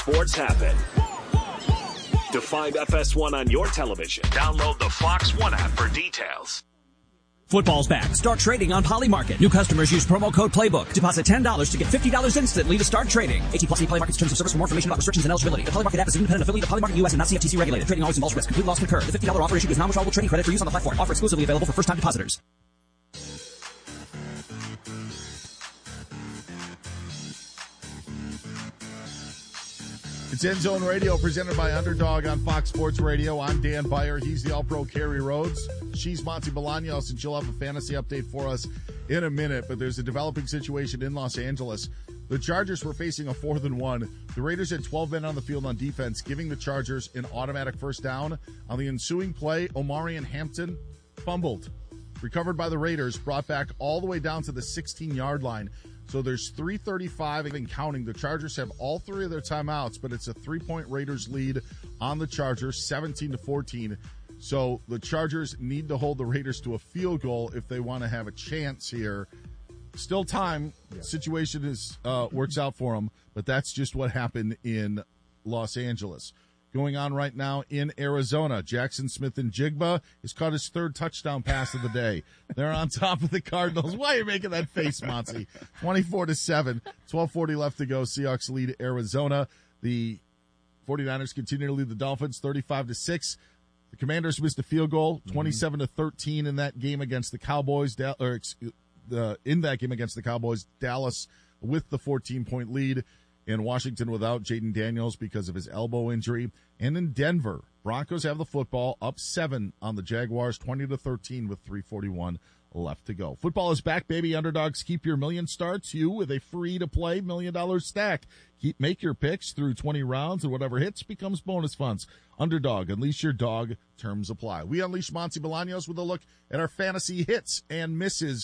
Sports happen. To find FS1 on your television, download the Fox One app for details. Football's back. Start trading on Polymarket. New customers use promo code PLAYBOOK. Deposit $10 to get $50 instantly to start trading. 18+ Polymarket's terms of service. For more information about restrictions and eligibility. The Polymarket app is an independent affiliate of Polymarket US and not CFTC regulated. Trading always involves risk. Complete loss concurred. The $50 offer issued is non-withdrawable trading credit for use on the platform. Offer exclusively available for first-time depositors. It's End Zone Radio, presented by Underdog on Fox Sports Radio. I'm Dan Beyer. He's the All-Pro Kerry Rhodes. She's Monty Bolaños, and she'll have a fantasy update for us in a minute. But there's a developing situation in Los Angeles. The Chargers were facing a 4th and 1. The Raiders had 12 men on the field on defense, giving the Chargers an automatic first down. On the ensuing play, Omarion Hampton fumbled. Recovered by the Raiders, brought back all the way down to the 16-yard line. So there's 3:35 and counting. The Chargers have all three of their timeouts, but it's a 3-point Raiders lead on the Chargers, 17-14. So the Chargers need to hold the Raiders to a field goal if they want to have a chance here. Still time. Yeah. Situation is works out for them, but that's just what happened in Los Angeles. Going on right now in Arizona, Jackson Smith-Njigba has caught his third touchdown pass of the day. They're on top of the Cardinals. Why are you making that face, Monty? 24-7, 12:40 left to go. Seahawks lead Arizona. The 49ers continue to lead the Dolphins 35-6. The Commanders missed a field goal, 27-13 in that game against the Cowboys. In that game against the Cowboys, Dallas with the 14-point lead. In Washington without Jaden Daniels because of his elbow injury. And in Denver, Broncos have the football up 7 on the Jaguars, 20-13 with 3:41 left to go. Football is back, baby. Underdogs keep your million starts. You with a free-to-play $1 million stack. Make your picks through 20 rounds, and whatever hits becomes bonus funds. Underdog, unleash your dog. Terms apply. We unleash Monty Bolaños with a look at our fantasy hits and misses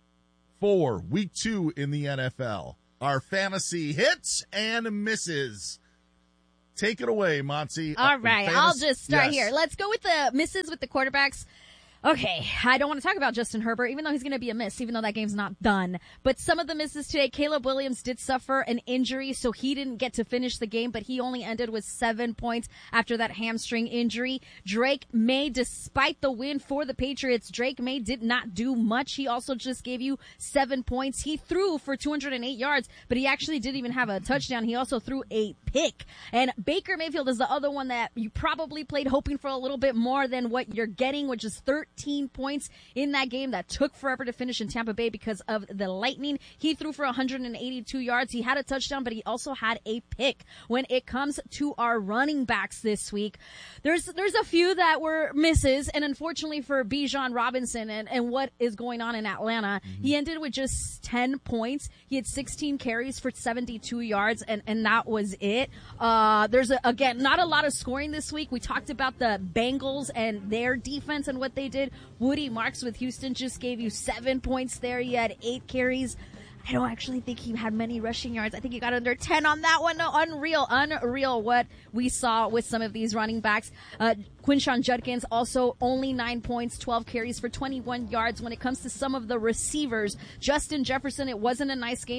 for Week 2 in the NFL. Our fantasy hits and misses. Take it away, Monty. All right, I'll just start here. Let's go with the misses with the quarterbacks. Okay, I don't want to talk about Justin Herbert, even though he's going to be a miss, even though that game's not done. But some of the misses today, Caleb Williams did suffer an injury, so he didn't get to finish the game, but he only ended with 7 points after that hamstring injury. Drake May, despite the win for the Patriots, Drake May did not do much. He also just gave you 7 points. He threw for 208 yards, but he actually didn't even have a touchdown. He also threw a pick. And Baker Mayfield is the other one that you probably played hoping for a little bit more than what you're getting, which is 13 points in that game that took forever to finish in Tampa Bay because of the lightning. He threw for 182 yards. He had a touchdown, but he also had a pick. When it comes to our running backs this week, there's a few that were misses, and unfortunately for Bijan Robinson and what is going on in Atlanta, he ended with just 10 points. He had 16 carries for 72 yards, and that was it. There's again not a lot of scoring this week. We talked about the Bengals and their defense and what they did. Woody Marks with Houston just gave you 7 points there. He had 8 carries. I don't actually think he had many rushing yards. I think he got under 10 on that one. No, unreal what we saw with some of these running backs. Quinshon Judkins also only 9 points, 12 carries for 21 yards. When it comes to some of the receivers, Justin Jefferson, it wasn't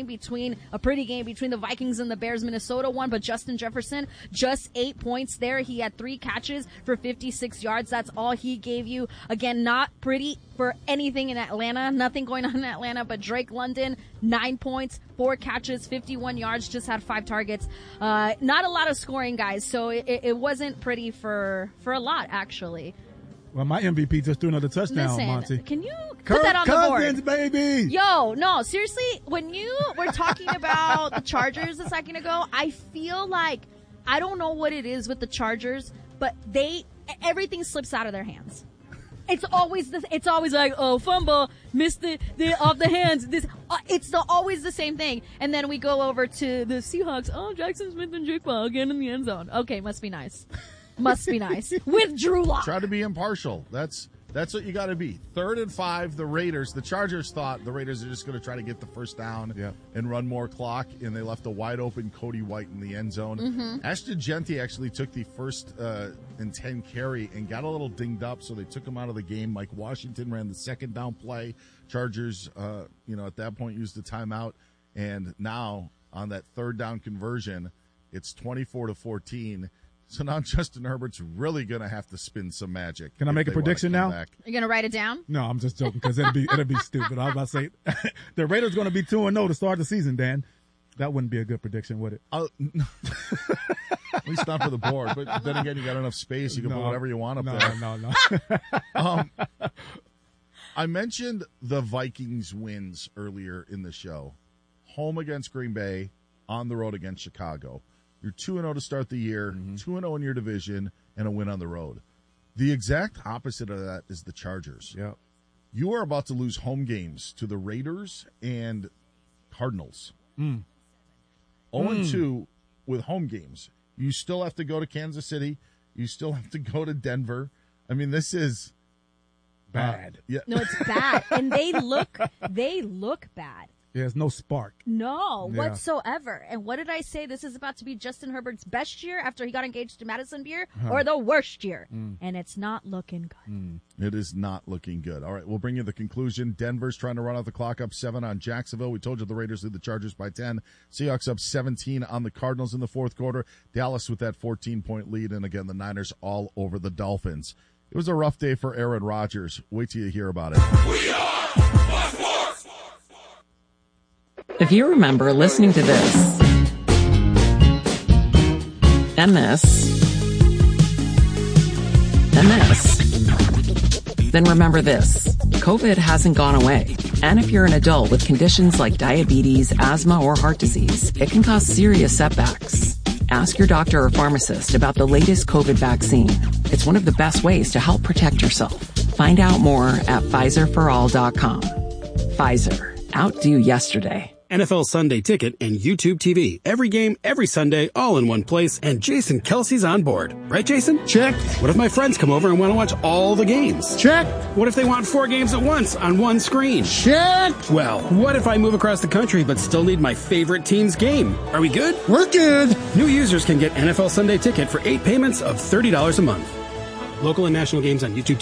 a pretty game between the Vikings and the Bears. Minnesota won, but Justin Jefferson, just 8 points there. He had 3 catches for 56 yards. That's all he gave you. Again, not pretty for anything in Atlanta. Nothing going on in Atlanta, but Drake London, 9 points, 4 catches, 51 yards, just had 5 targets. Not a lot of scoring, guys, so it wasn't pretty for a lot, actually. Well, my MVP just threw another touchdown, Listen, Monty. Can you put that on the board? Cousins, baby! Yo, no, seriously, when you were talking about the Chargers a second ago, I feel like, I don't know what it is with the Chargers, but everything slips out of their hands. It's always like, oh, fumble, missed the off the hands. It's always the same thing. And then we go over to the Seahawks. Oh, Jackson Smith-Njigba again in the end zone. Okay, must be nice. Must be nice. With Drew Lock. Try to be impartial. That's what you got to be. 3rd and 5, the Raiders. The Chargers thought the Raiders are just going to try to get the first down and run more clock, and they left a wide-open Cody White in the end zone. Ashton Jeanty actually took the first and 10 carry and got a little dinged up, so they took him out of the game. Mike Washington ran the second down play. Chargers, at that point used the timeout, and now on that 3rd down conversion, It's 24-14. So now Justin Herbert's really going to have to spin some magic. Can I make a prediction now? Back. You're going to write it down? No, I'm just joking because it'll be stupid. I was about to say the Raiders going to be 2-0 to start the season, Dan. That wouldn't be a good prediction, would it? At least not for the board. But then again, you got enough space. You can put whatever you want up there. No. I mentioned the Vikings wins earlier in the show. Home against Green Bay, on the road against Chicago. You're 2-0 to start the year, 2-0 in your division, and a win on the road. The exact opposite of that is the Chargers. Yeah. You are about to lose home games to the Raiders and Cardinals. 0-2 with home games. You still have to go to Kansas City. You still have to go to Denver. I mean, this is bad. Yeah. No, it's bad. And they look bad. There's no spark. No, whatsoever. And what did I say? This is about to be Justin Herbert's best year after he got engaged to Madison Beer, or the worst year. And it's not looking good. It is not looking good. All right, we'll bring you the conclusion. Denver's trying to run out the clock, up 7 on Jacksonville. We told you the Raiders lead the Chargers by 10. Seahawks up 17 on the Cardinals in the fourth quarter. Dallas with that 14-point lead. And again, the Niners all over the Dolphins. It was a rough day for Aaron Rodgers. Wait till you hear about it. We are Fox Sports. If you remember listening to this, and this, and this, then remember this. COVID hasn't gone away. And if you're an adult with conditions like diabetes, asthma, or heart disease, it can cause serious setbacks. Ask your doctor or pharmacist about the latest COVID vaccine. It's one of the best ways to help protect yourself. Find out more at PfizerForAll.com. Pfizer. Outdo yesterday. NFL Sunday Ticket and YouTube TV. Every game, every Sunday, all in one place. And Jason Kelsey's on board. Right, Jason? Check. What if my friends come over and want to watch all the games? Check. What if they want 4 games at once on one screen? Check. Well, what if I move across the country but still need my favorite team's game? Are we good? We're good. New users can get NFL Sunday Ticket for 8 payments of $30 a month. Local and national games on YouTube